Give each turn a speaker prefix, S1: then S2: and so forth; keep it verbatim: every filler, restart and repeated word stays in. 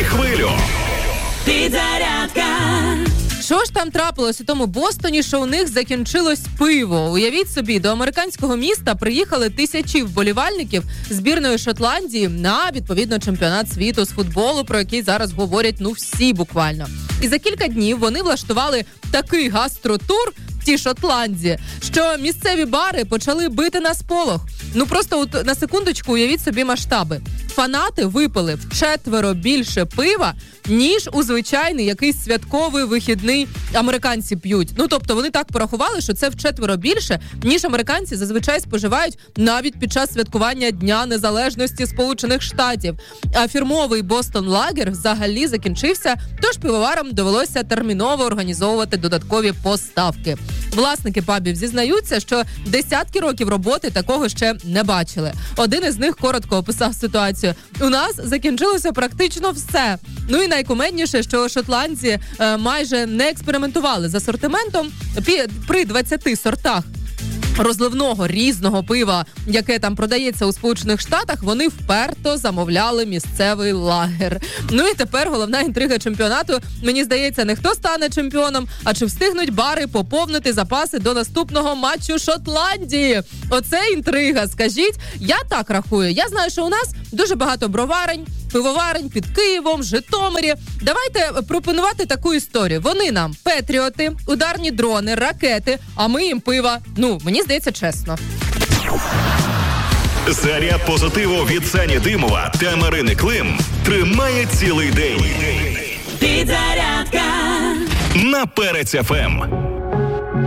S1: хвилю.
S2: Підзарядка.
S3: Що ж там трапилось у тому Бостоні, що у них закінчилось пиво? Уявіть собі, до американського міста приїхали тисячі вболівальників збірної Шотландії на, відповідно, чемпіонат світу з футболу, про який зараз говорять, ну, всі буквально. І за кілька днів вони влаштували такий гастротур в тій Шотландії, що місцеві бари почали бити на сполох. Ну, просто от, на секундочку уявіть собі масштаби. Фанати випили вчетверо більше пива, ніж у звичайний якийсь святковий вихідний американці п'ють. Ну, тобто вони так порахували, що це вчетверо більше, ніж американці зазвичай споживають навіть під час святкування Дня Незалежності Сполучених Штатів. А фірмовий Бостон Лагер взагалі закінчився, тож пивоварам довелося терміново організовувати додаткові поставки. Власники пабів зізнаються, що десятки років роботи такого ще не бачили. Один із них коротко описав ситуацію. У нас закінчилося практично все. Ну і найкумедніше, що шотландці е, майже не експериментували з асортиментом. Пі, при двадцяти сортах розливного різного пива, яке там продається у Сполучених Штатах, вони вперто замовляли місцевий лагер. Ну і тепер головна інтрига чемпіонату, мені здається, не хто стане чемпіоном, а чи встигнуть бари поповнити запаси до наступного матчу Шотландії. Оце інтрига, скажіть. Я так рахую. Я знаю, що у нас дуже багато броварень, пивоварень під Києвом, Житомирі. Давайте пропонувати таку історію. Вони нам петріоти, ударні дрони, ракети, а ми їм пива. Ну, мені здається, чесно.
S1: Заряд позитиву від Сані Димова та Марини Клим тримає цілий день.
S2: Підзарядка.
S1: На Перець еф ем.